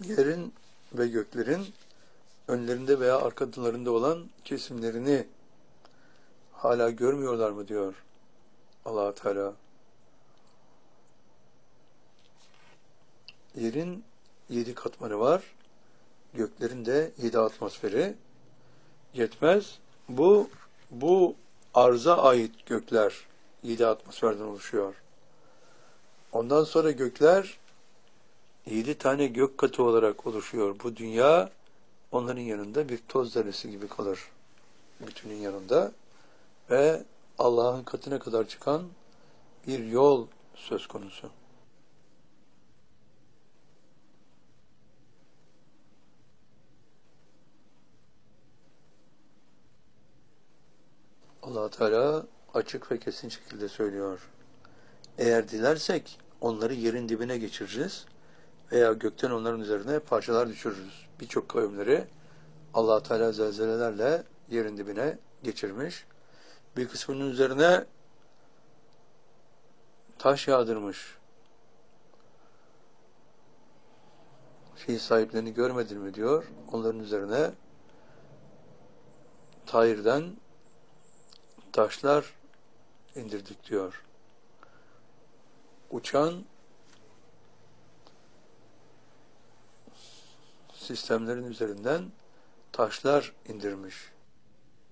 Yerin ve göklerin önlerinde veya arkalarında olan kesimlerini hala görmüyorlar mı diyor Allah Teala. Yerin 7 katmanı var. Göklerin de 7 atmosferi. Yetmez. Bu arza ait gökler 7 atmosferden oluşuyor. Ondan sonra gökler 7 tane gök katı olarak oluşuyor. Bu dünya onların yanında bir toz zerresi gibi kalır. Bütünün yanında. Ve Allah'ın katına kadar çıkan bir yol söz konusu. Allah Teala açık ve kesin şekilde söylüyor. Eğer dilersek onları yerin dibine geçiririz veya gökten onların üzerine parçalar düşürürüz. Birçok kavimleri Allah Teala zelzelelerle yerin dibine geçirmiş. Bir kısmının üzerine taş yağdırmış. Fiil sahiplerini görmedin mi diyor. Onların üzerine Tahir'den taşlar indirdik diyor. Uçan sistemlerin üzerinden taşlar indirmiş.